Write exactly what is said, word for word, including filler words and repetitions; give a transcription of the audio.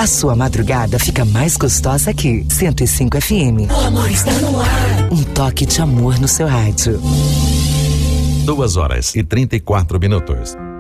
A sua madrugada fica mais gostosa aqui. cento e cinco F M. O amor está no ar. Um toque de amor no seu rádio. Duas horas e trinta e quatro minutos.